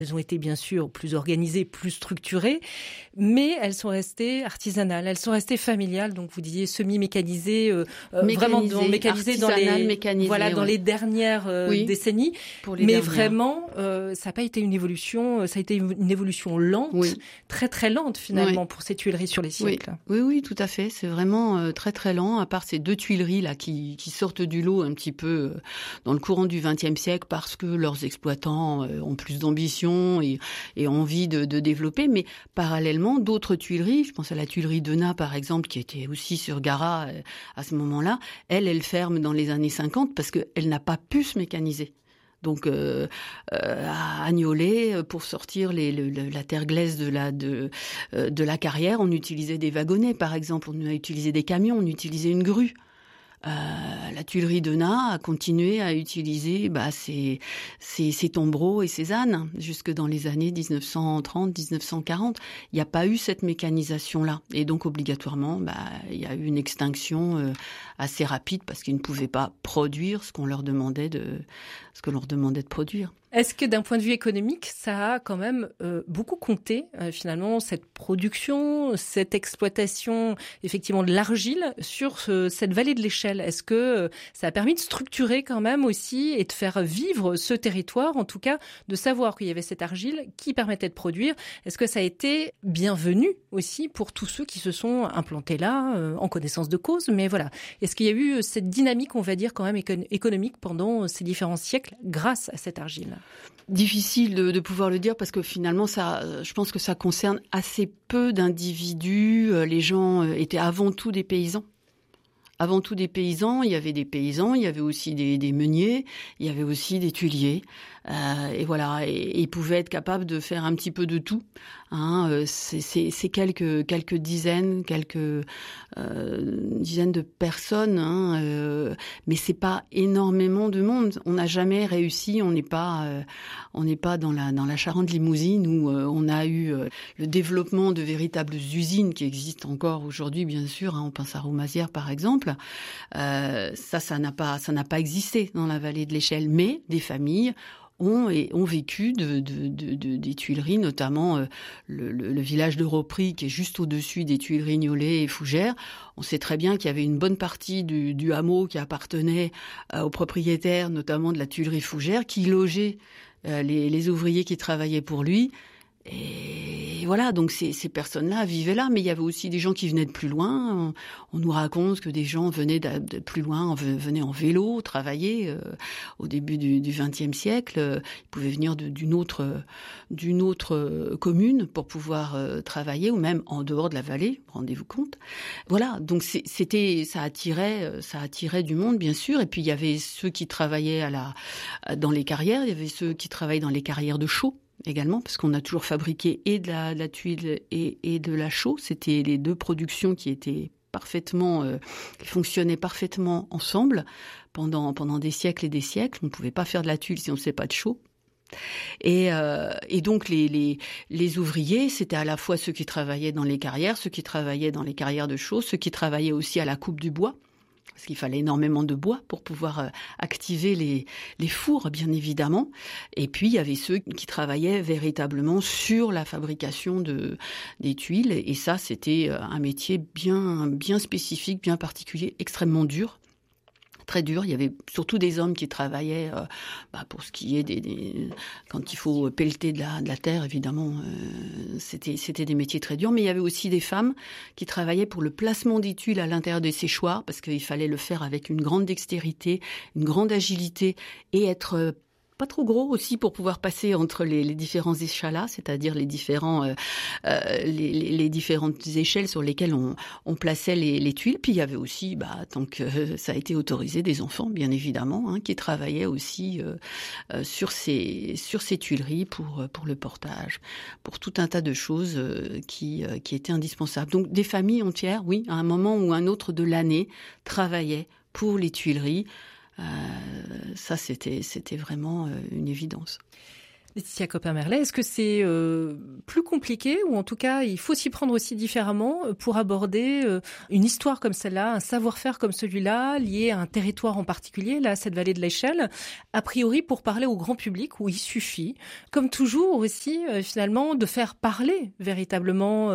Elles ont été bien sûr plus organisées, plus structurées, mais elles sont restées artisanales, elles sont restées familiales. Donc vous disiez semi-mécanisées, vraiment mécanisées dans les dernières décennies. Mais vraiment, ça n'a pas été une évolution. Ça a été une évolution lente, très très lente finalement pour ces tuileries sur les siècles. Oui, tout à fait. C'est vraiment très très lent. À part ces 2 tuileries là qui sortent du lot un petit peu dans le courant du XXe siècle parce que leurs exploitants ont plus d'ambition et envie de développer, mais parallèlement d'autres tuileries, je pense à la tuilerie d'Enna par exemple, qui était aussi sur Gara à ce moment-là, elle ferme dans les années 50 parce qu'elle n'a pas pu se mécaniser. Donc à Agnolet, pour sortir la terre glaise de la carrière, on utilisait des wagonnets par exemple, on a utilisé des camions, on utilisait une grue. La tuilerie d'Enna a continué à utiliser ses tombereaux et ses ânes jusque dans les années 1930-1940. Il n'y a pas eu cette mécanisation-là. Et donc, obligatoirement, il y a eu une extinction assez rapide parce qu'ils ne pouvaient pas produire ce qu'on leur demandait de produire. Est-ce que d'un point de vue économique, ça a quand même beaucoup compté finalement cette production, cette exploitation effectivement de l'argile sur cette vallée de l'Échelle? Est-ce que ça a permis de structurer quand même aussi et de faire vivre ce territoire, en tout cas de savoir qu'il y avait cette argile qui permettait de produire? Est-ce que ça a été bienvenu aussi pour tous ceux qui se sont implantés là en connaissance de cause? Mais voilà, est-ce qu'il y a eu cette dynamique, on va dire quand même économique pendant ces différents siècles grâce à cette argile? Difficile de pouvoir le dire parce que finalement, je pense que ça concerne assez peu d'individus. Les gens étaient avant tout des paysans. Avant tout des paysans, il y avait des paysans, il y avait aussi des meuniers, il y avait aussi des tuiliers. Et voilà, et ils pouvaient être capables de faire un petit peu de tout. C'est quelques dizaines, dizaines de personnes, mais c'est pas énormément de monde. On n'a jamais réussi. On n'est pas dans la Charente-Limousine où on a eu le développement de véritables usines qui existent encore aujourd'hui, bien sûr. On pense à Roumazières, par exemple. Ça n'a pas existé dans la vallée de l'Échelle, mais des familles ont vécu des tuileries, notamment le village de Ropry, qui est juste au-dessus des tuileries Gnolet et Fougères. On sait très bien qu'il y avait une bonne partie du hameau qui appartenait aux propriétaires, notamment de la tuilerie Fougères, qui logeait les ouvriers qui travaillaient pour lui. Et voilà, donc ces personnes-là vivaient là, mais il y avait aussi des gens qui venaient de plus loin. On nous raconte que des gens venaient de plus loin, venaient en vélo, travailler au début du XXe siècle. Ils pouvaient venir d'une autre commune pour pouvoir travailler, ou même en dehors de la vallée, rendez-vous compte. Voilà, donc ça attirait du monde, bien sûr. Et puis il y avait ceux qui travaillaient dans les carrières, il y avait ceux qui travaillaient dans les carrières de chaux également, parce qu'on a toujours fabriqué et de la tuile et de la chaux. C'était les deux productions qui étaient qui fonctionnaient parfaitement ensemble pendant des siècles et des siècles. On ne pouvait pas faire de la tuile si on ne faisait pas de chaux. Et donc les ouvriers, c'était à la fois ceux qui travaillaient dans les carrières, ceux qui travaillaient dans les carrières de chaux, ceux qui travaillaient aussi à la coupe du bois, parce qu'il fallait énormément de bois pour pouvoir activer les fours, bien évidemment. Et puis, il y avait ceux qui travaillaient véritablement sur la fabrication des tuiles. Et ça, c'était un métier bien spécifique, bien particulier, extrêmement dur. Très dur. Il y avait surtout des hommes qui travaillaient pour ce qui est quand il faut pelleter de la terre, évidemment, c'était des métiers très durs. Mais il y avait aussi des femmes qui travaillaient pour le placement des tuiles à l'intérieur des séchoirs, parce qu'il fallait le faire avec une grande dextérité, une grande agilité et être pas trop gros aussi pour pouvoir passer entre les différents échalas, c'est-à-dire les différentes échelles sur lesquelles on plaçait les tuiles. Puis il y avait aussi, tant que ça a été autorisé, des enfants, bien évidemment, qui travaillaient aussi sur ces tuileries pour le portage, pour tout un tas de choses qui étaient indispensables. Donc des familles entières, oui, à un moment ou un autre de l'année, travaillaient pour les tuileries. Ça, c'était vraiment une évidence. Laetitia Copin-Merlet, est-ce que c'est plus compliqué ou en tout cas il faut s'y prendre aussi différemment pour aborder une histoire comme celle-là, un savoir-faire comme celui-là, lié à un territoire en particulier, là, cette vallée de l'Échelle, a priori pour parler au grand public où il suffit, comme toujours aussi finalement, de faire parler véritablement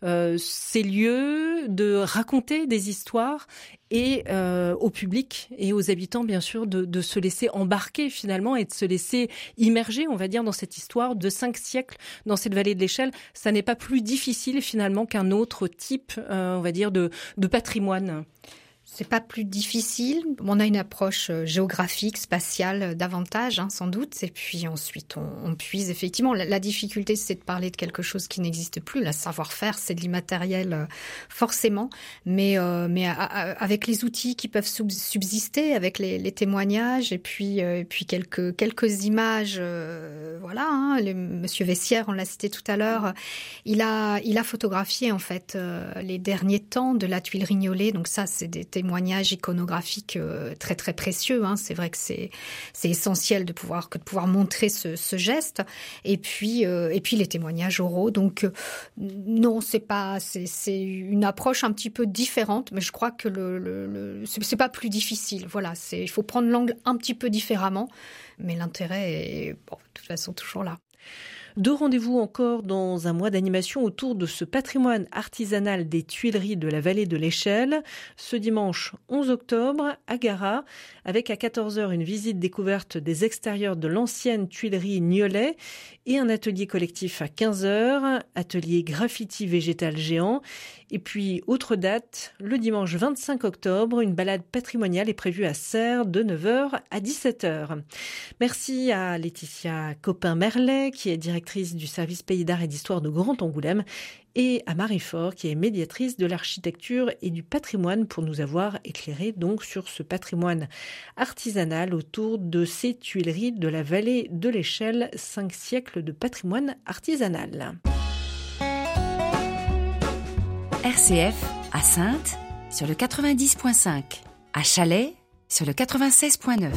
ces lieux, de raconter des histoires et au public et aux habitants, bien sûr, de se laisser embarquer finalement et de se laisser immerger, on va dire, dans cette histoire de 5 siècles dans cette vallée de l'Échelle. Ça n'est pas plus difficile finalement qu'un autre type, on va dire, de patrimoine. C'est pas plus difficile. On a une approche géographique, spatiale davantage, sans doute. Et puis ensuite, on puise effectivement. La difficulté, c'est de parler de quelque chose qui n'existe plus. Le savoir-faire, c'est de l'immatériel, forcément. Mais avec les outils qui peuvent subsister, avec les témoignages et puis quelques images. Voilà. Monsieur Vessière, on l'a cité tout à l'heure. Il a photographié en fait les derniers temps de la Tuileries-Niollet. Donc ça, c'est des témoignages iconographiques très très précieux. C'est vrai que c'est essentiel de pouvoir montrer ce geste. Et puis les témoignages oraux. Donc non, c'est une approche un petit peu différente, mais je crois que c'est pas plus difficile. Voilà, il faut prendre l'angle un petit peu différemment, mais l'intérêt est de toute façon toujours là. 2 rendez-vous encore dans un mois d'animation autour de ce patrimoine artisanal des Tuileries de la vallée de l'Échelle. Ce dimanche 11 octobre à Gara, avec à 14h une visite découverte des extérieurs de l'ancienne Tuilerie Niollet et un atelier collectif à 15h, atelier graffiti végétal géant. Et puis, autre date, le dimanche 25 octobre, une balade patrimoniale est prévue à Serres de 9h à 17h. Merci à Laetitia Copin-Merlet, qui est directrice du service Pays d'Art et d'Histoire de Grand Angoulême, et à Marie Faure, qui est médiatrice de l'architecture et du patrimoine, pour nous avoir éclairé donc sur ce patrimoine artisanal autour de ces Tuileries de la vallée de l'Échelle, 5 siècles de patrimoine artisanal. RCF à Saintes sur le 90.5, à Chalais sur le 96.9.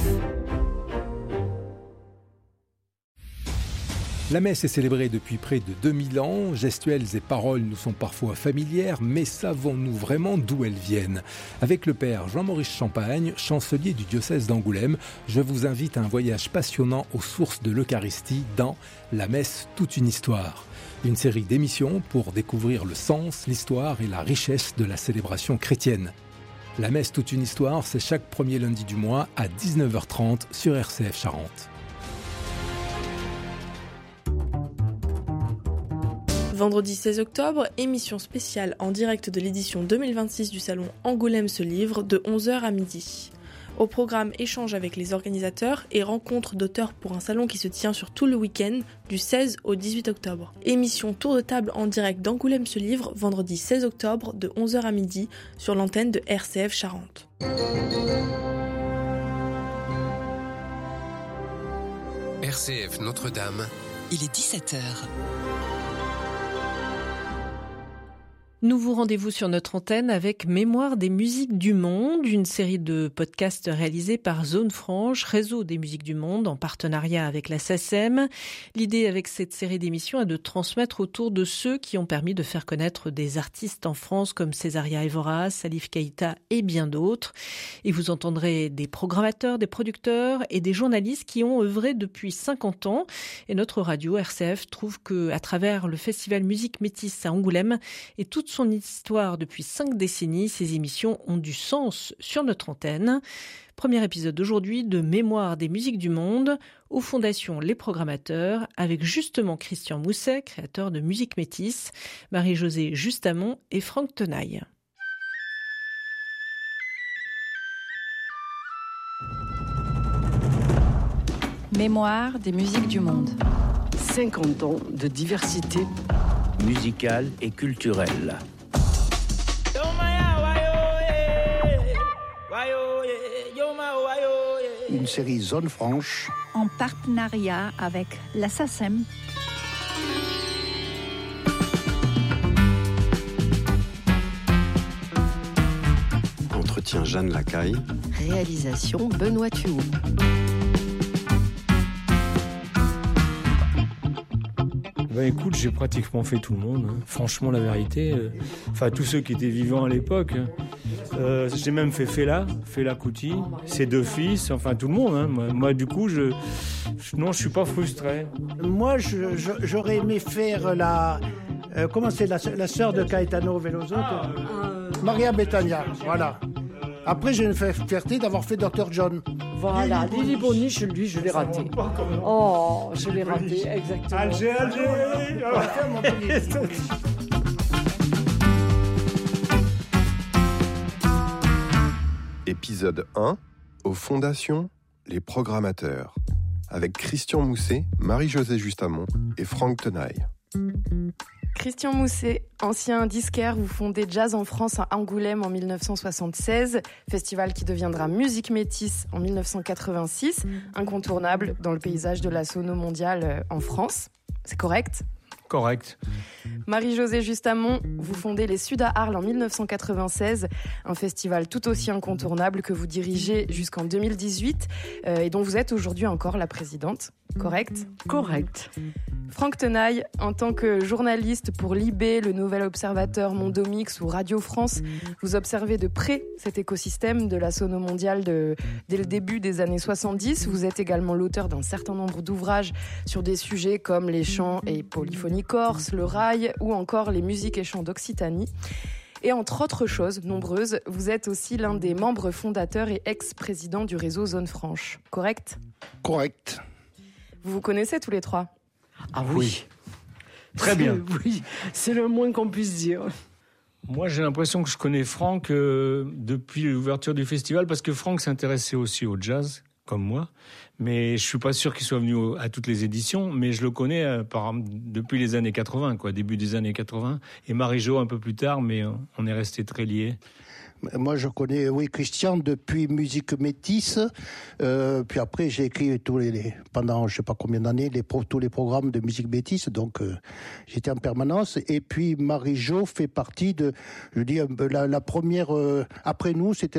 La messe est célébrée depuis près de 2000 ans. Gestuels et paroles nous sont parfois familières, mais savons-nous vraiment d'où elles viennent ? Avec le père Jean-Maurice Champagne, chancelier du diocèse d'Angoulême, je vous invite à un voyage passionnant aux sources de l'Eucharistie dans La messe, toute une histoire. Une série d'émissions pour découvrir le sens, l'histoire et la richesse de la célébration chrétienne. La messe, toute une histoire, c'est chaque premier lundi du mois à 19h30 sur RCF Charente. Vendredi 16 octobre, émission spéciale en direct de l'édition 2026 du salon Angoulême se livre de 11h à midi. Au programme, échange avec les organisateurs et rencontre d'auteurs pour un salon qui se tient sur tout le week-end du 16 au 18 octobre. Émission tour de table en direct d'Angoulême se livre vendredi 16 octobre de 11h à midi sur l'antenne de RCF Charente. RCF Notre-Dame. Il est 17h. Nouveau rendez-vous sur notre antenne avec Mémoire des musiques du monde, une série de podcasts réalisés par Zone Franche, réseau des musiques du monde, en partenariat avec la SACEM. L'idée avec cette série d'émissions est de transmettre autour de ceux qui ont permis de faire connaître des artistes en France comme Césaria Évora, Salif Keïta et bien d'autres. Et vous entendrez des programmateurs, des producteurs et des journalistes qui ont œuvré depuis 50 ans. Et notre radio RCF trouve qu'à travers le festival Musique Métisse à Angoulême et toute son histoire depuis 5 décennies, ces émissions ont du sens sur notre antenne. Premier épisode d'aujourd'hui de Mémoire des musiques du monde aux Fondations Les Programmateurs avec justement Christian Mousset, créateur de Musique Métisse, Marie-Josée Justamont et Franck Tenaille. Mémoire des musiques du monde. 50 ans de diversité musicale et culturelle. Une série Zone Franche En partenariat avec la SACEM. Entretien Jeanne Lacaille. Réalisation Benoît Thuot. Ben écoute, j'ai pratiquement fait tout le monde, hein. Franchement la vérité. Enfin tous ceux qui étaient vivants à l'époque. J'ai même fait Fela Kuti, ses 2 fils, enfin tout le monde. Hein. Moi du coup, je suis pas frustré. Moi j'aurais aimé faire comment c'est la sœur de Caetano Veloso, Maria Bethânia, voilà. Après, j'ai une fierté d'avoir fait Dr. John. Voilà, Lili Boniche, lui, je l'ai raté. Oh, je l'ai raté, exactement. Alger Épisode 1, aux fondations, les programmateurs. Avec Christian Mousset, Marie-Josée Justamont et Franck Tenaille. Christian Mousset, ancien disquaire, vous fondez Jazz en France à Angoulême en 1976, festival qui deviendra Musique Métisse en 1986, incontournable dans le paysage de la sono mondiale en France. C'est correct ? Correct. Marie-Josée Justamont, vous fondez les Sud à Arles en 1996, un festival tout aussi incontournable que vous dirigez jusqu'en 2018 et dont vous êtes aujourd'hui encore la présidente. Correct ? Correct. Franck Tenaille, en tant que journaliste pour Libé, le Nouvel Observateur, Mondomix ou Radio France, vous observez de près cet écosystème de la sono mondiale dès le début des années 70. Vous êtes également l'auteur d'un certain nombre d'ouvrages sur des sujets comme les chants et polyphonie corse, le rail ou encore les musiques et chants d'Occitanie. Et entre autres choses nombreuses, vous êtes aussi l'un des membres fondateurs et ex-président du réseau Zone Franche. Correct ? Correct. Vous vous connaissez tous les trois ? Ah oui. Très bien. Oui, c'est le moins qu'on puisse dire. Moi, j'ai l'impression que je connais Franck depuis l'ouverture du festival, parce que Franck s'intéressait aussi au jazz, comme moi. Mais je suis pas sûr qu'il soit venu à toutes les éditions, mais je le connais depuis les années 80, début des années 80. Et Marie-Jo un peu plus tard, mais on est restés très liés. Moi, je connais, Christian depuis Musique Métisse. Puis après, j'ai écrit pendant je sais pas combien d'années, tous les programmes de Musique Métisse. Donc, j'étais en permanence. Et puis, Marie-Jo fait partie de, la première. Après nous, c'était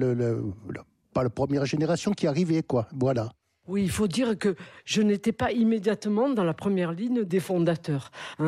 pas la première génération qui arrivait, Voilà. Oui, il faut dire que je n'étais pas immédiatement dans la première ligne des fondateurs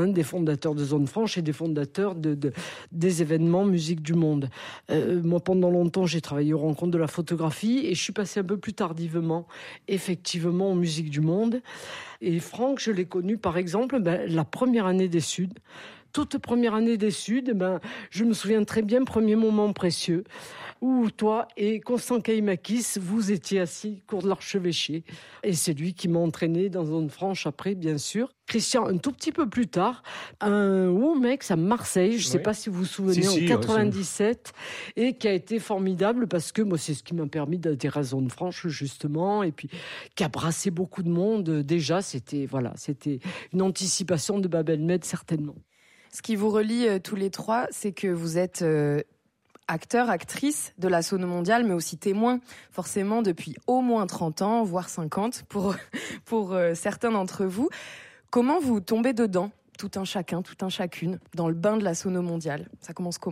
de Zone Franche et des fondateurs des événements musique du monde. Moi, pendant longtemps, j'ai travaillé aux rencontres de la photographie et je suis passé un peu plus tardivement, effectivement, aux musiques du monde. Et Franck, je l'ai connu, par exemple, la première année des Suds. Toute première année des Suds, je me souviens très bien, premier moment précieux, où toi et Constant Kaimakis, vous étiez assis cours de l'archevêché. Et c'est lui qui m'a entraîné dans Zone Franche après, bien sûr. Christian, un tout petit peu plus tard, un Womex à Marseille, je ne sais pas si vous vous souvenez, en 97, et qui a été formidable parce que moi, c'est ce qui m'a permis d'adhérer à Zone Franche, justement, et puis qui a brassé beaucoup de monde. Déjà, c'était une anticipation de Bab el-Med, certainement. Ce qui vous relie tous les trois, c'est que vous êtes acteur, actrice de la sono mondiale, mais aussi témoin, forcément, depuis au moins 30 ans, voire 50 pour certains d'entre vous. Comment vous tombez dedans, tout un chacun, tout un chacune, dans le bain de la sono mondiale ? Ça commence comment ?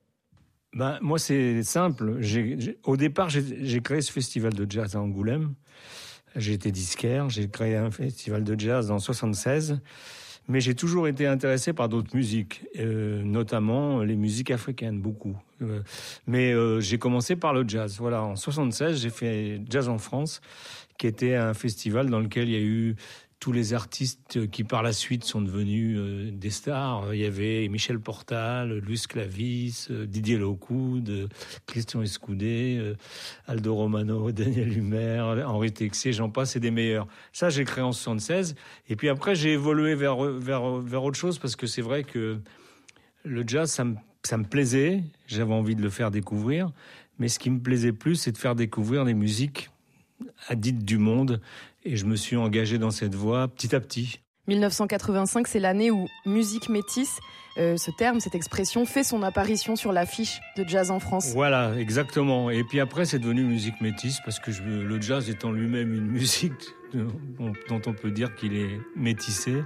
Moi, c'est simple. Au départ, j'ai créé ce festival de jazz à Angoulême. J'ai été disquaire, j'ai créé un festival de jazz en 1976. Mais j'ai toujours été intéressé par d'autres musiques, notamment les musiques africaines, beaucoup. Mais j'ai commencé par le jazz. Voilà, en 1976, j'ai fait Jazz en France, qui était un festival dans lequel il y a eu tous les artistes qui par la suite sont devenus des stars. Il y avait Michel Portal, Luis Clavis, Didier Lockwood, Christian Escudé, Aldo Romano, Daniel Humer, Henri Texier, j'en passe, c'est des meilleurs. Ça, j'ai créé en 76. Et puis après, j'ai évolué vers autre chose, parce que c'est vrai que le jazz, ça me plaisait. J'avais envie de le faire découvrir. Mais ce qui me plaisait plus, c'est de faire découvrir des musiques dites du monde. Et je me suis engagé dans cette voie petit à petit. 1985, c'est l'année où Musique Métisse, ce terme, cette expression, fait son apparition sur l'affiche de Jazz en France. Voilà, exactement. Et puis après, c'est devenu Musique Métisse, parce que le jazz étant lui-même une musique dont on peut dire qu'il est métissé.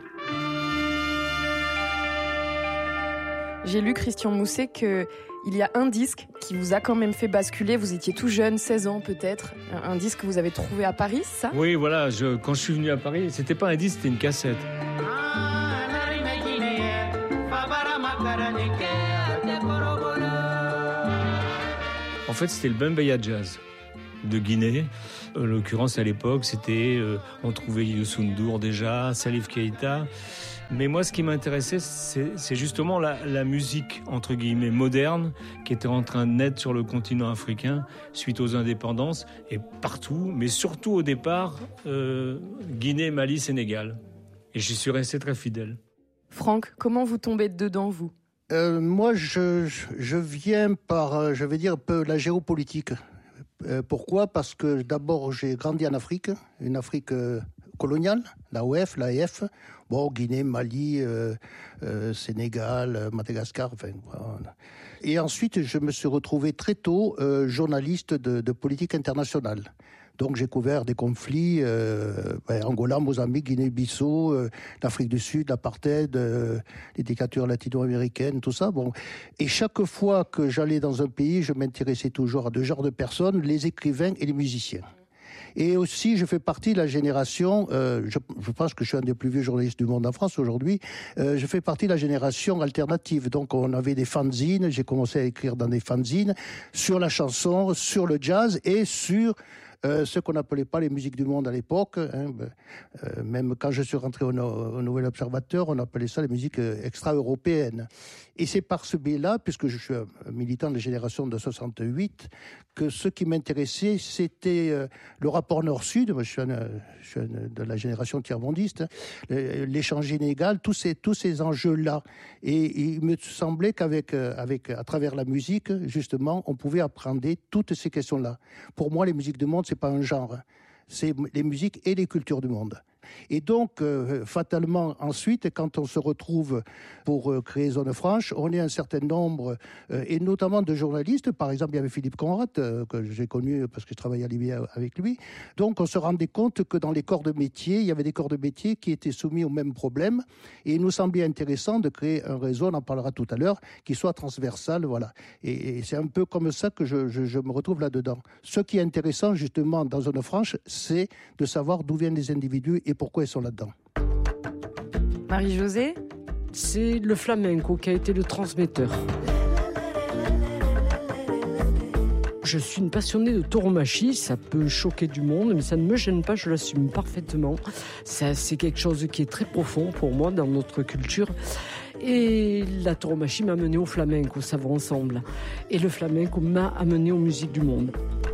J'ai lu, Christian Mousset, qu'il y a un disque qui vous a quand même fait basculer. Vous étiez tout jeune, 16 ans peut-être. Un disque que vous avez trouvé à Paris, ça ? Oui, voilà. Quand je suis venu à Paris, c'était pas un disque, c'était une cassette. En fait, c'était le Bembeya Jazz de Guinée. En l'occurrence, à l'époque, on trouvait Youssou N'Dour déjà, Salif Keïta. Mais moi, ce qui m'intéressait, c'est justement la musique, entre guillemets, moderne, qui était en train de naître sur le continent africain suite aux indépendances, et partout, mais surtout au départ, Guinée, Mali, Sénégal. Et j'y suis resté très fidèle. Franck, comment vous tombez dedans, vous ? Moi, je viens par, je vais dire, un peu la géopolitique. Pourquoi ? Parce que d'abord, j'ai grandi en Afrique, une Afrique coloniale, l'AOF, l'AEF, bon, Guinée, Mali, Sénégal, Madagascar, enfin, voilà. Et ensuite, je me suis retrouvé très tôt journaliste de politique internationale. Donc j'ai couvert des conflits, Angola, Mozambique, Guinée-Bissau, l'Afrique du Sud, l'apartheid, les dictatures latino-américaines, tout ça. Bon. Et chaque fois que j'allais dans un pays, je m'intéressais toujours à deux genres de personnes, les écrivains et les musiciens. Et aussi, je fais partie de la génération, je pense que je suis un des plus vieux journalistes du monde en France aujourd'hui, je fais partie de la génération alternative. Donc on avait des fanzines, j'ai commencé à écrire dans des fanzines sur la chanson, sur le jazz et sur ce qu'on n'appelait pas les musiques du monde à l'époque. Même quand je suis rentré au Nouvel Observateur, on appelait ça les musiques extra-européennes. Et c'est par ce biais-là, puisque je suis un militant de la génération de 68, que ce qui m'intéressait, c'était le rapport Nord-Sud. Moi, je suis de la génération tiers-mondiste, l'échange inégal, tous ces enjeux-là. Et il me semblait à travers la musique, justement, on pouvait apprendre toutes ces questions-là. Pour moi, les musiques du monde, c'est pas un genre. C'est les musiques et les cultures du monde. Et donc, fatalement, ensuite, quand on se retrouve pour créer Zone Franche, on est un certain nombre, et notamment de journalistes. Par exemple, il y avait Philippe Conrad, que j'ai connu parce que je travaillais à Libye avec lui. Donc, on se rendait compte que dans les corps de métier, il y avait des corps de métier qui étaient soumis au même problème. Et il nous semblait intéressant de créer un réseau, on en parlera tout à l'heure, qui soit transversal. Voilà. Et c'est un peu comme ça que je me retrouve là-dedans. Ce qui est intéressant, justement, dans Zone Franche, c'est de savoir d'où viennent les individus et pourquoi ils sont là-dedans. Marie-Josée ? C'est le flamenco qui a été le transmetteur. Je suis une passionnée de tauromachie, ça peut choquer du monde, mais ça ne me gêne pas, je l'assume parfaitement. Ça, c'est quelque chose qui est très profond pour moi dans notre culture. Et la tauromachie m'a amené au flamenco, ça va ensemble. Et le flamenco m'a amené aux musiques du monde.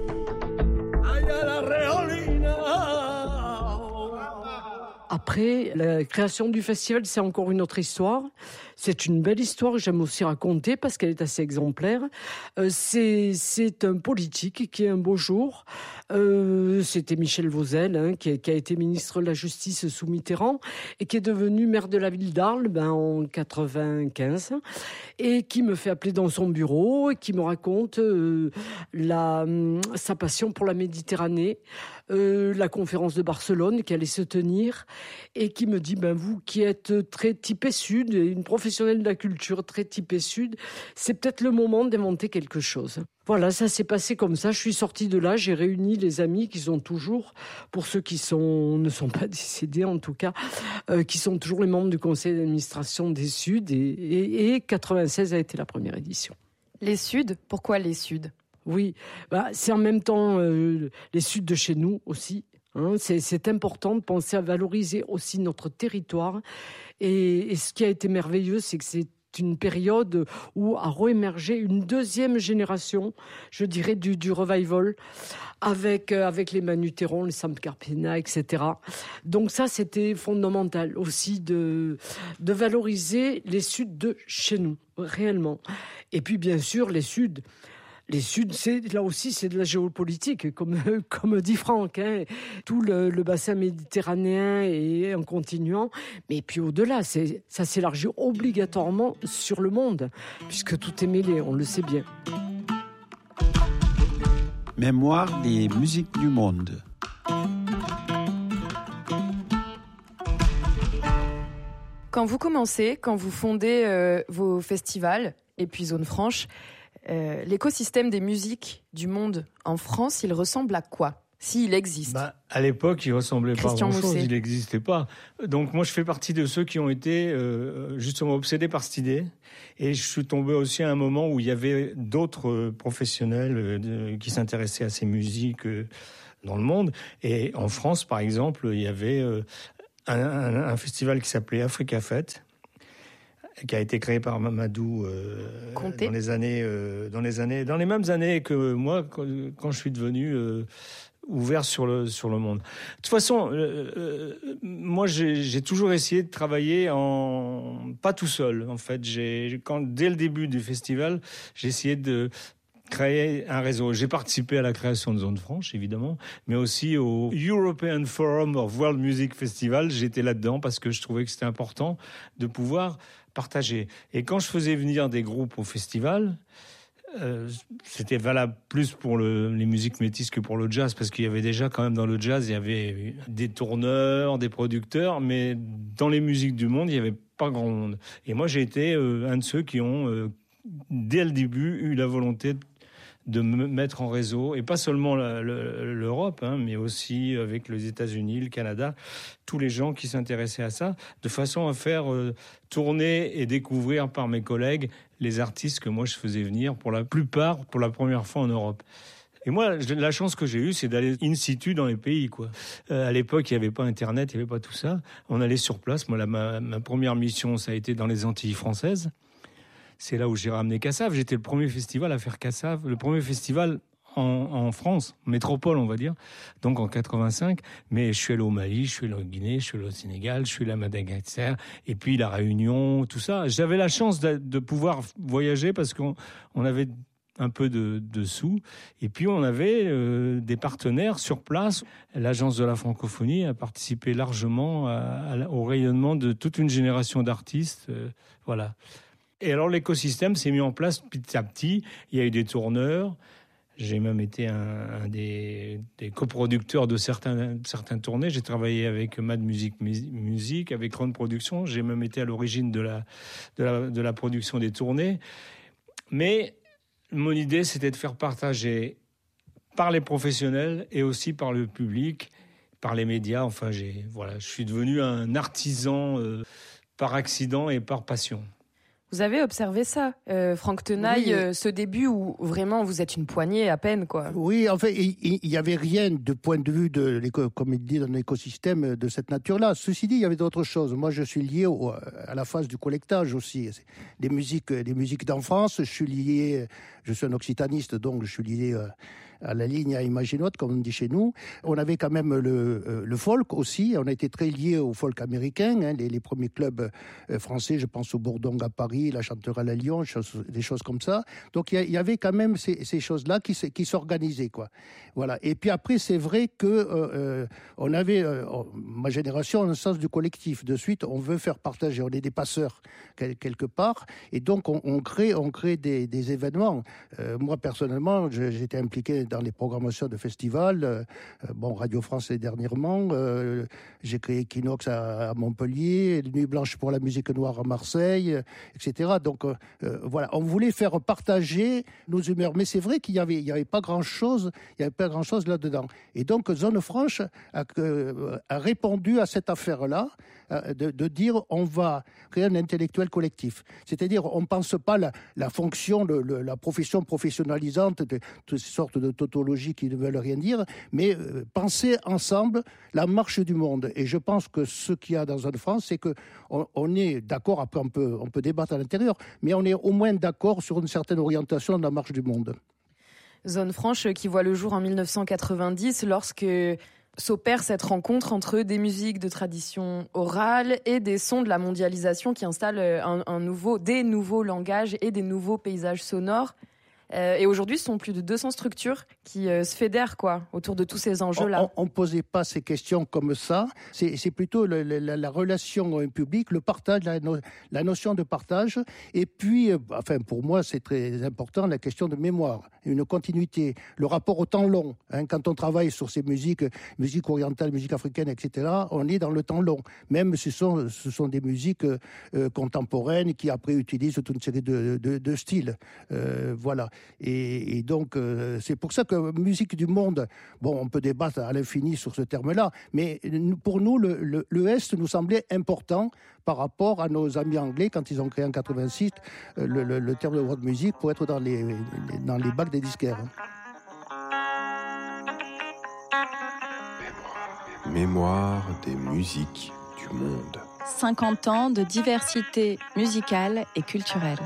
Après, la création du festival, c'est encore une autre histoire. C'est une belle histoire que j'aime aussi raconter parce qu'elle est assez exemplaire. C'est un politique qui, un beau jour, c'était Michel Vauzel, qui a été ministre de la Justice sous Mitterrand et qui est devenu maire de la ville d'Arles en 95 et qui me fait appeler dans son bureau et qui me raconte sa passion pour la Méditerranée, la conférence de Barcelone qui allait se tenir et qui me dit vous qui êtes très typé sud, une professionnelle de la culture très typé sud, c'est peut-être le moment d'inventer quelque chose. Voilà, ça s'est passé comme ça. Je suis sortie de là, j'ai réuni les amis qui sont toujours, pour ceux qui ne sont pas décédés en tout cas, qui sont toujours les membres du conseil d'administration des Suds et 96 a été la première édition. Les Suds, pourquoi les Suds ? Oui, c'est en même temps les Suds de chez nous aussi. C'est important de penser à valoriser aussi notre territoire. Et ce qui a été merveilleux, c'est que c'est une période où a réémergé une deuxième génération, je dirais, du revival, avec les Manu Théron, les Sam Carpena, etc. Donc ça, c'était fondamental aussi de valoriser les Suds de chez nous, réellement. Et puis, bien sûr, les Suds, là aussi, c'est de la géopolitique, comme dit Franck. Tout le bassin méditerranéen est en continuant. Mais puis au-delà, ça s'élargit obligatoirement sur le monde, puisque tout est mêlé, on le sait bien. Mémoire des musiques du monde. Quand vous commencez, quand vous fondez vos festivals, et puis Zone Franche, l'écosystème des musiques du monde en France, il ressemble à quoi ? S'il existe. À l'époque, il ressemblait Christian pas à grand-chose, Mousset. il n'existait pas. Donc moi, je fais partie de ceux qui ont été justement obsédés par cette idée. Et je suis tombé aussi à un moment où il y avait d'autres professionnels qui s'intéressaient à ces musiques dans le monde. Et en France, par exemple, il y avait un festival qui s'appelait Africa Fête, qui a été créé par Mamadou dans les mêmes années que moi, quand je suis devenu ouvert sur le monde. De toute façon, moi j'ai toujours essayé de travailler pas tout seul. En fait, dès le début du festival, j'ai essayé de créer un réseau. J'ai participé à la création de Zone Franche, évidemment, mais aussi au European Forum of World Music Festival. J'étais là-dedans parce que je trouvais que c'était important de pouvoir partager. Et quand je faisais venir des groupes au festival, c'était valable plus pour les musiques métisses que pour le jazz, parce qu'il y avait déjà quand même dans le jazz, il y avait des tourneurs, des producteurs, mais dans les musiques du monde, il n'y avait pas grand monde. Et moi, j'ai été un de ceux qui ont, dès le début, eu la volonté de me mettre en réseau, et pas seulement l'Europe, mais aussi avec les États-Unis, le Canada, tous les gens qui s'intéressaient à ça, de façon à faire tourner et découvrir par mes collègues les artistes que moi je faisais venir, pour la plupart, pour la première fois en Europe. Et moi, la chance que j'ai eue, c'est d'aller in situ dans les pays, quoi. À l'époque, il n'y avait pas Internet, il n'y avait pas tout ça. On allait sur place. Moi, ma première mission, ça a été dans les Antilles françaises. C'est là où j'ai ramené Cassave. J'étais le premier festival à faire Cassave, le premier festival en France, métropole, on va dire, donc en 85. Mais je suis allé au Mali, je suis allé au Guinée, je suis allé au Sénégal, je suis allé à Madagascar, et puis la Réunion, tout ça. J'avais la chance de pouvoir voyager parce qu'on avait un peu de sous, et puis on avait des partenaires sur place. L'Agence de la francophonie a participé largement au rayonnement de toute une génération d'artistes, voilà. Et alors l'écosystème s'est mis en place petit à petit. Il y a eu des tourneurs. J'ai même été un des coproducteurs de certaines tournées. J'ai travaillé avec Mad Music, avec Ron Productions. J'ai même été à l'origine de la production des tournées. Mais mon idée, c'était de faire partager par les professionnels et aussi par le public, par les médias. Enfin, je suis devenu un artisan par accident et par passion. Vous avez observé ça, Franck Tenaille, oui. Ce début où vraiment vous êtes une poignée à peine, quoi. Oui, en fait, il n'y avait rien de point de vue comme il dit, dans l'écosystème de cette nature-là. Ceci dit, il y avait d'autres choses. Moi, je suis lié à la phase du collectage aussi. Des musiques d'enfance. Je suis un occitaniste, donc je suis lié à la ligne à Imaginote, comme on dit chez nous. On avait quand même le folk aussi. On a été très liés au folk américain. Les premiers clubs français, je pense au Bourdon à Paris, la Chanterelle à Lyon, des choses comme ça. Donc il y avait quand même ces choses-là qui s'organisaient, quoi. Voilà. Et puis après, c'est vrai que on avait, ma génération, un sens du collectif. De suite, on veut faire partager. On est des passeurs quelque part, et donc on crée des événements. Moi personnellement, j'étais impliqué dans les programmations de festivals. Radio France dernièrement. J'ai créé Equinox à Montpellier, Nuit Blanche pour la musique noire à Marseille, etc. Donc voilà, on voulait faire partager nos humeurs. Mais c'est vrai qu'il y avait pas grand-chose, là-dedans. Et donc Zone Franche a répondu à cette affaire-là, de dire on va créer un intellectuel collectif. C'est-à-dire on ne pense pas la fonction, la profession professionnalisante de toutes ces sortes de tautologies qui ne veulent rien dire, mais penser ensemble la marche du monde. Et je pense que ce qu'il y a dans Zone France, c'est qu'on est d'accord, après on peut débattre à l'intérieur, mais on est au moins d'accord sur une certaine orientation de la marche du monde. Zone Franche qui voit le jour en 1990 lorsque s'opère cette rencontre entre des musiques de tradition orale et des sons de la mondialisation qui installent des nouveaux langages et des nouveaux paysages sonores. Et aujourd'hui, ce sont plus de 200 structures qui se fédèrent autour de tous ces enjeux-là. On ne posait pas ces questions comme ça. C'est plutôt la relation publique, le partage, la notion de partage. Et puis, pour moi, c'est très important, la question de mémoire, une continuité, le rapport au temps long. Quand on travaille sur ces musique orientale, musique africaine, etc., on est dans le temps long. Même ce sont des musiques contemporaines qui après utilisent toute une série de styles. Voilà. Et donc, c'est pour ça que musique du monde, bon, on peut débattre à l'infini sur ce terme-là, mais pour nous, le Est nous semblait important par rapport à nos amis anglais quand ils ont créé en 86 le terme de world music pour être dans les bacs des disquaires. Mémoire des musiques du monde. 50 ans de diversité musicale et culturelle.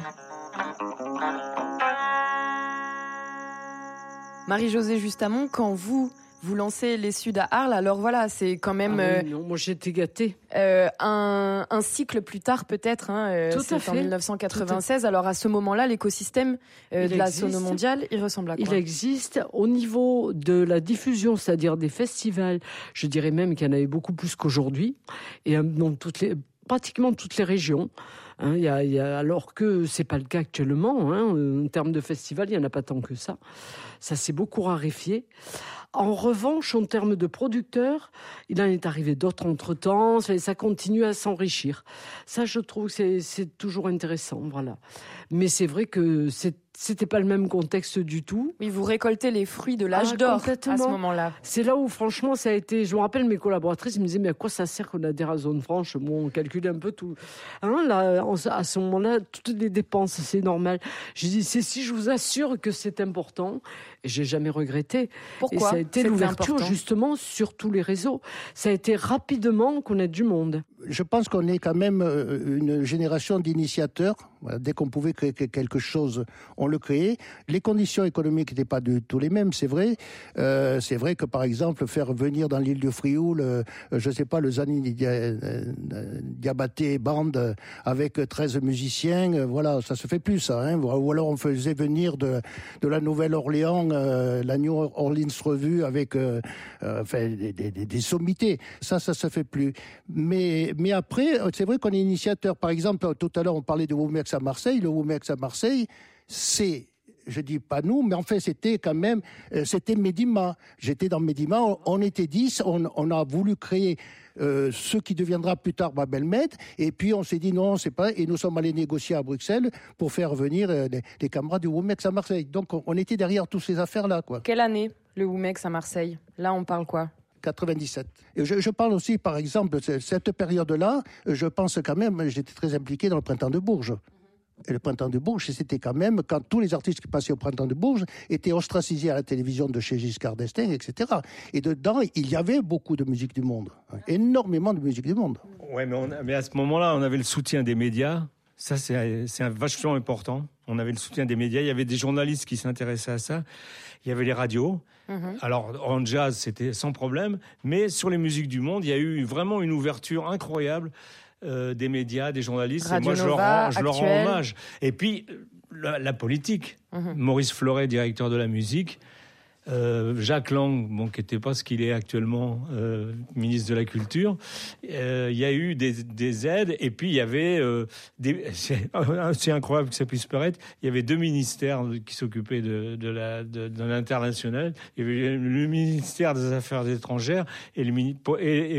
Marie-Josée Justamont, quand vous lancez les Suds à Arles, alors voilà, c'est quand même... non, moi j'étais gâtée. Un cycle plus tard peut-être, Tout à fait. En 1996. Alors à ce moment-là, l'écosystème de la Sono mondiale, il ressemble à quoi ? Il existe au niveau de la diffusion, c'est-à-dire des festivals. Je dirais même qu'il y en avait beaucoup plus qu'aujourd'hui, et dans pratiquement toutes les régions. Alors que c'est pas le cas actuellement. En termes de festivals, il y en a pas tant que ça. Ça s'est beaucoup raréfié. En revanche, en termes de producteurs, il en est arrivé d'autres entre-temps, ça continue à s'enrichir. Ça, je trouve que c'est toujours intéressant, voilà. Mais c'est vrai que c'était pas le même contexte du tout. Oui, vous récoltez les fruits de l'âge d'or à ce moment-là. C'est là où, franchement, ça a été... Je me rappelle, mes collaboratrices me disaient, mais à quoi ça sert qu'on adhère à Zone Franche ? Bon, on calculait un peu tout. Là, à ce moment-là, toutes les dépenses, c'est normal. J'ai dit, si je vous assure que c'est important, et j'ai jamais regretté. Pourquoi ? Et ça a été l'ouverture, justement, sur tous les réseaux. Ça a été rapidement qu'on ait du monde. Je pense qu'on est quand même une génération d'initiateurs. Dès qu'on pouvait créer quelque chose, on le créait. Les conditions économiques n'étaient pas du tout les mêmes, c'est vrai. C'est vrai que, par exemple, faire venir dans l'île de Frioul, je sais pas, le Zani Diabaté Band avec 13 musiciens, voilà, ça se fait plus, ça. Ou alors on faisait venir de la Nouvelle-Orléans la New Orleans Revue avec des sommités. Ça se fait plus. Mais après, c'est vrai qu'on est initiateur. Par exemple, tout à l'heure, on parlait de Womex à Marseille. Le Womex à Marseille, je dis pas nous, mais en fait, c'était quand même, c'était Médima. J'étais dans Médima, on était 10, on a voulu créer ce qui deviendra plus tard Babelmed, et puis on s'est dit non, c'est pas, et nous sommes allés négocier à Bruxelles pour faire venir les camarades du Womex à Marseille. Donc on était derrière toutes ces affaires-là, quoi. Quelle année, le Womex à Marseille ? Là, on parle quoi ? 97. Et je parle aussi, par exemple, de cette période-là, je pense quand même, j'étais très impliqué dans le Printemps de Bourges. Et le Printemps de Bourges, c'était quand même quand tous les artistes qui passaient au Printemps de Bourges étaient ostracisés à la télévision de chez Giscard d'Estaing, etc. Et dedans, il y avait beaucoup de musique du monde. Énormément de musique du monde. Ouais, mais à ce moment-là, on avait le soutien des médias. Ça, c'est vachement important. On avait le soutien des médias. Il y avait des journalistes qui s'intéressaient à ça. Il y avait les radios. Alors, en jazz, c'était sans problème. Mais sur les musiques du monde, il y a eu vraiment une ouverture incroyable des médias, des journalistes. Radio et moi, je leur rends hommage. Et puis, la politique. Maurice Fleuret, directeur de la musique. Jacques Lang, qui n'était pas ce qu'il est actuellement, ministre de la Culture. Il y a eu des aides, et puis il y avait c'est incroyable que ça puisse paraître. Il y avait 2 ministères qui s'occupaient de l'international. Il y avait le ministère des Affaires étrangères et le ministère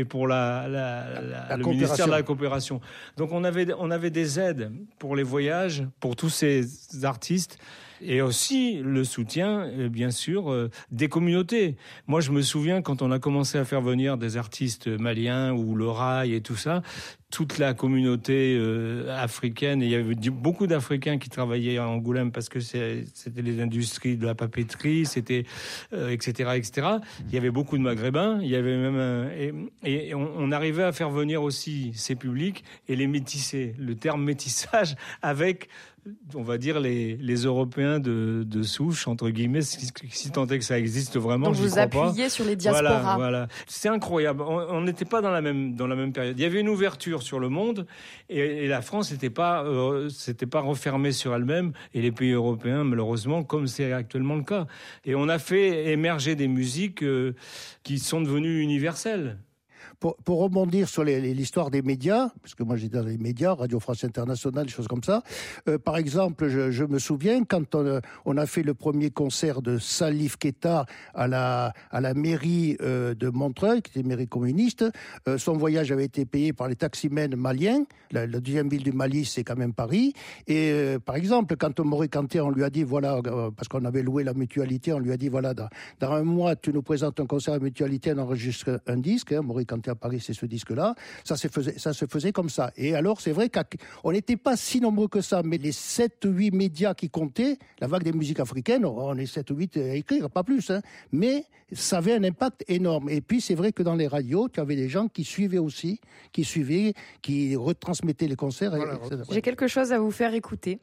de la coopération. Donc on avait des aides pour les voyages, pour tous ces artistes. Et aussi le soutien, bien sûr, des communautés. Moi, je me souviens quand on a commencé à faire venir des artistes maliens ou le rail et tout ça, toute la communauté africaine, et il y avait beaucoup d'Africains qui travaillaient à Angoulême parce que c'était les industries de la papeterie, c'était etc. Il y avait beaucoup de Maghrébins, il y avait même et on arrivait à faire venir aussi ces publics et les métisser. Le terme métissage avec, on va dire, les Européens de souche, entre guillemets, si tant est que ça existe vraiment. Donc je vous appuyez sur les diasporas. Voilà. C'est incroyable. On n'était pas dans la même période. Il y avait une ouverture sur le monde et la France n'était pas refermée sur elle-même, et les pays européens, malheureusement, comme c'est actuellement le cas. Et on a fait émerger des musiques qui sont devenues universelles. pour rebondir sur l'histoire des médias, parce que moi j'étais dans les médias, Radio France Internationale, des choses comme ça. Par exemple, je me souviens quand on a fait le premier concert de Salif Keita à la mairie de Montreuil, qui était mairie communiste. Son voyage avait été payé par les taximens maliens. La deuxième ville du Mali, c'est quand même Paris. Et par exemple, quand Maury Kanté, on lui a dit, voilà, parce qu'on avait loué la Mutualité, on lui a dit, voilà, dans un mois, tu nous présentes un concert à Mutualité, on enregistre un disque. Maury Kanté à Paris, c'est ce disque-là. Ça se faisait comme ça. Et alors, c'est vrai qu'on n'était pas si nombreux que ça, mais les 7-8 médias qui comptaient, la vague des musiques africaines, on est 7 ou 8 à écrire, pas plus, hein. Mais ça avait un impact énorme. Et puis, c'est vrai que dans les radios, tu avais des gens qui suivaient aussi, qui retransmettaient les concerts. Voilà. J'ai quelque chose à vous faire écouter.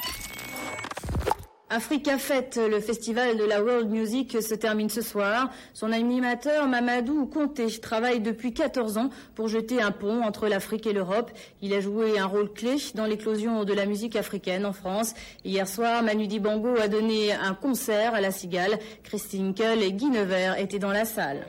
Africa Fête, le festival de la World Music, se termine ce soir. Son animateur, Mamadou Konté, travaille depuis 14 ans pour jeter un pont entre l'Afrique et l'Europe. Il a joué un rôle clé dans l'éclosion de la musique africaine en France. Hier soir, Manu Dibango a donné un concert à La Cigale. Christine Hinkel et Guy Nevers étaient dans la salle.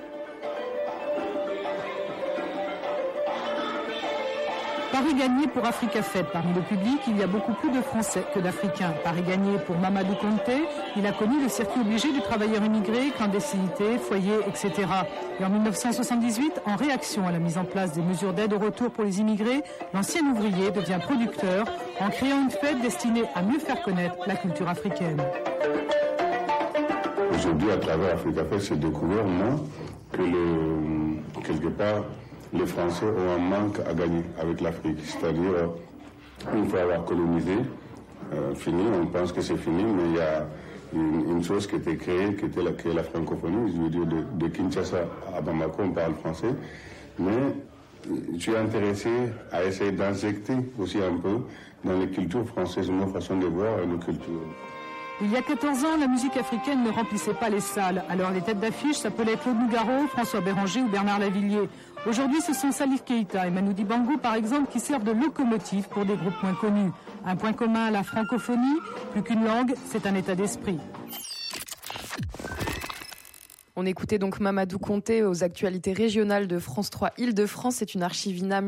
Paris gagné pour Africa Fête. Parmi le public, il y a beaucoup plus de Français que d'Africains. Paris gagné pour Mamadou Konté. Il a connu le circuit obligé du travailleur immigré, clandestinité, foyer, etc. Et en 1978, en réaction à la mise en place des mesures d'aide au retour pour les immigrés, l'ancien ouvrier devient producteur en créant une fête destinée à mieux faire connaître la culture africaine. Aujourd'hui, à travers Africa Fête, j'ai découvert, moi, que quelque part, les Français ont un manque à gagner avec l'Afrique. C'est-à-dire, une fois avoir colonisé, fini, on pense que c'est fini, mais il y a une chose qui était créée, qui est la francophonie. Je veux dire, de Kinshasa à Bamako, on parle français. Mais je suis intéressé à essayer d'injecter aussi un peu dans les cultures françaises, nos façons de voir nos cultures. Il y a 14 ans, la musique africaine ne remplissait pas les salles. Alors les têtes d'affiche s'appelaient Claude Nougaro, François Béranger ou Bernard Lavillier. Aujourd'hui, ce sont Salif Keita et Manu Dibango, par exemple, qui servent de locomotive pour des groupes moins connus. Un point commun à la francophonie, plus qu'une langue, c'est un état d'esprit. On écoutait donc Mamadou Konté aux actualités régionales de France 3 Île-de-France. C'est une archivina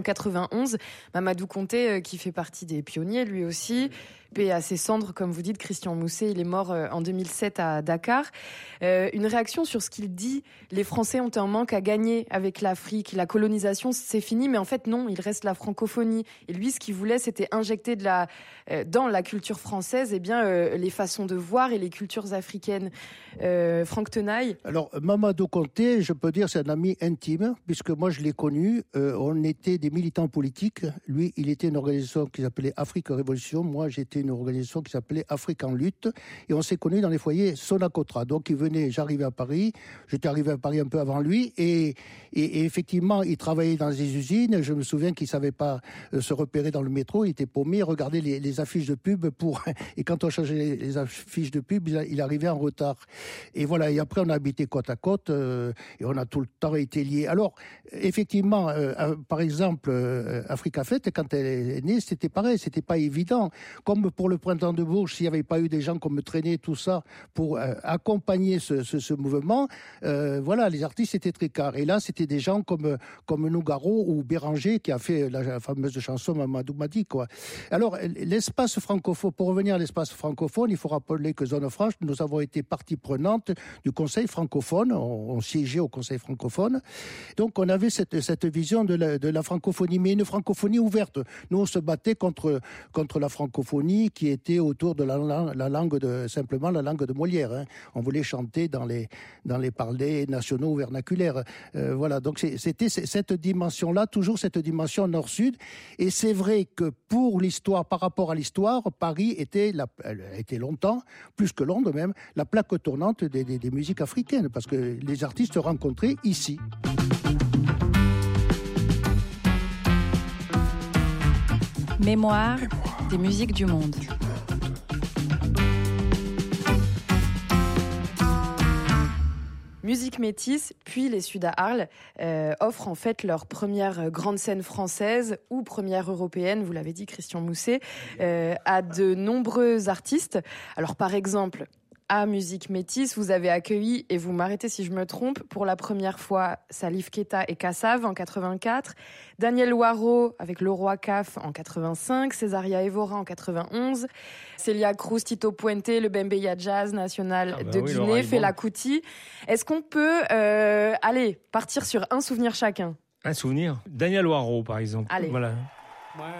1991. Mamadou Konté qui fait partie des pionniers lui aussi. Paix à ses cendres, comme vous dites, Christian Mousset, il est mort en 2007 à Dakar. Une réaction sur ce qu'il dit, les Français ont un manque à gagner avec l'Afrique, la colonisation c'est fini, mais en fait non, il reste la francophonie. Et lui, ce qu'il voulait, c'était injecter dans la culture française les façons de voir et les cultures africaines. Franck Tenaille. Alors, Mamadou Konté, je peux dire, c'est un ami intime, puisque moi je l'ai connu, on était des militants politiques. Lui, il était une organisation qui s'appelait Afrique Révolution, moi j'étais une organisation qui s'appelait Afrique en lutte, et on s'est connus dans les foyers Sonacotra. Donc il venait, j'arrivais à Paris, j'étais arrivé à Paris un peu avant lui, et effectivement il travaillait dans des usines. Je me souviens qu'il savait pas se repérer dans le métro, il était paumé, regardait les affiches de pub et quand on changeait les affiches de pub, il arrivait en retard. Et voilà, et après on a habité côte à côte, et on a tout le temps été liés. Alors effectivement, par exemple, Africa Fête, quand elle est née, c'était pareil, c'était pas évident. Comme pour le printemps de Bourges, s'il n'y avait pas eu des gens comme Traîné, tout ça, pour accompagner ce mouvement, voilà, les artistes étaient très cars. Et là, c'était des gens comme Nougaro ou Béranger, qui a fait la fameuse chanson Mamadou Madi, quoi. Alors, l'espace francophone, pour revenir à l'espace francophone, il faut rappeler que Zone Franche, nous avons été partie prenante du Conseil francophone, on siégeait au Conseil francophone. Donc, on avait cette vision de la francophonie, mais une francophonie ouverte. Nous, on se battait contre la francophonie qui était autour de simplement la langue de Molière. Hein. On voulait chanter dans les parlers nationaux vernaculaires. Voilà, donc c'était cette dimension-là, toujours cette dimension nord-sud. Et c'est vrai que pour l'histoire, par rapport à l'histoire, Paris était longtemps, plus que Londres même, la plaque tournante des musiques africaines, parce que les artistes se rencontraient ici. Mémoire des musiques du monde. Musique métisse, puis les Suds à Arles offrent en fait leur première grande scène française ou première européenne, vous l'avez dit Christian Mousset, à de nombreux artistes. Alors par exemple, à Musique Métis, vous avez accueilli, et vous m'arrêtez si je me trompe, pour la première fois Salif Keita et Kassav en 84, Daniel Loireau avec Le Roi Caf en 85, Césaria Évora en 91, Celia Cruz, Tito Puente, le Bembeya Jazz National de Guinée, Fela Kuti. Est-ce qu'on peut partir sur un souvenir chacun? Un souvenir? Daniel Loireau, par exemple. Allez. Voilà. Moi,